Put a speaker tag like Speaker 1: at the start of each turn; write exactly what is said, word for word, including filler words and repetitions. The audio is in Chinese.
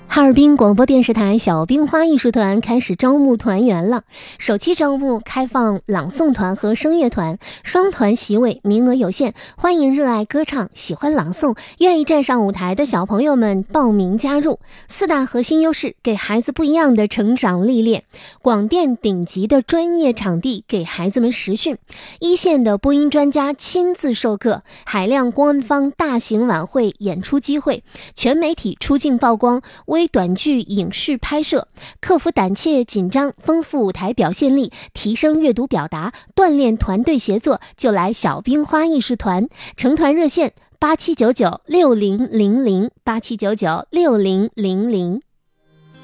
Speaker 1: 哈尔滨广播电视台小冰花艺术团开始招募团员了，首期招募开放朗诵团和声乐团，双团席位，名额有限，欢迎热爱歌唱、喜欢朗诵、愿意站上舞台的小朋友们报名加入。四大核心优势给孩子不一样的成长历练，广电顶级的专业场地给孩子们实训，一线的播音专家亲自授课，海量官方大型晚会演出机会，全媒体出镜曝光，微短剧影视拍摄，克服胆怯紧张，丰富舞台表现力，提升阅读表达，锻炼团队协作，就来小冰花艺术团。成团热线八七九九六零零零八七九九六零零零。